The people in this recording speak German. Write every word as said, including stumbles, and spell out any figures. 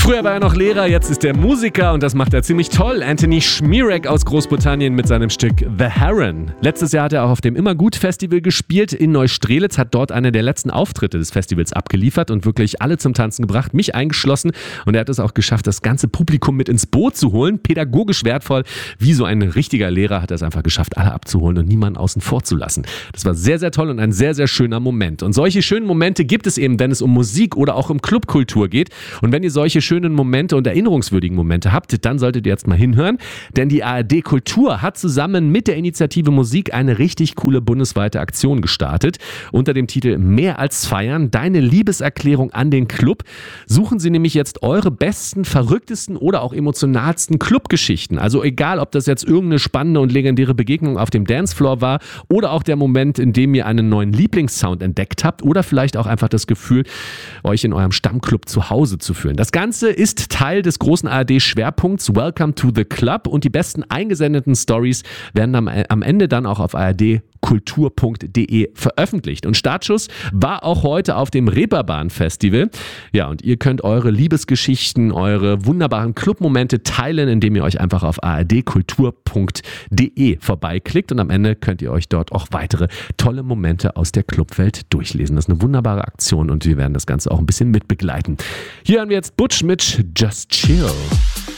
Früher war er noch Lehrer, jetzt ist er Musiker und das macht er ziemlich toll. Anthony Schmierek aus Großbritannien mit seinem Stück The Heron. Letztes Jahr hat er auch auf dem Immergut-Festival gespielt in Neustrelitz, hat dort einer der letzten Auftritte des Festivals abgeliefert und wirklich alle zum Tanzen gebracht, mich eingeschlossen. Und er hat es auch geschafft, das ganze Publikum mit ins Boot zu holen. Pädagogisch wertvoll, wie so ein richtiger Lehrer hat er es einfach geschafft, alle abzuholen und niemanden außen vor zu lassen. Das war sehr, sehr toll und ein sehr, sehr schöner Moment. Und solche schönen Momente gibt es eben, wenn es um Musik oder auch um Clubkultur geht. Und wenn ihr solche schönen Momente und erinnerungswürdigen Momente habt, dann solltet ihr jetzt mal hinhören, denn die A R D Kultur hat zusammen mit der Initiative Musik eine richtig coole bundesweite Aktion gestartet. Unter dem Titel Mehr als feiern, deine Liebeserklärung an den Club, suchen sie nämlich jetzt eure besten, verrücktesten oder auch emotionalsten Clubgeschichten. Also egal, ob das jetzt irgendeine spannende und legendäre Begegnung auf dem Dancefloor war oder auch der Moment, in dem ihr einen neuen Lieblingssound entdeckt habt oder vielleicht auch einfach das Gefühl, euch in eurem Stammclub zu Hause zu fühlen. Das Ganze ist Teil des großen A R D-Schwerpunkts Welcome to the Club und die besten eingesendeten Stories werden am, am Ende dann auch auf a r d kultur punkt d e veröffentlicht. Und Startschuss war auch heute auf dem Reeperbahn-Festival. Ja, und ihr könnt eure Liebesgeschichten, eure wunderbaren Clubmomente teilen, indem ihr euch einfach auf a r d kultur punkt d e vorbeiklickt und am Ende könnt ihr euch dort auch weitere tolle Momente aus der Clubwelt durchlesen. Das ist eine wunderbare Aktion und wir werden das Ganze auch ein bisschen mitbegleiten. Hier haben wir jetzt Butch mit Just Chill.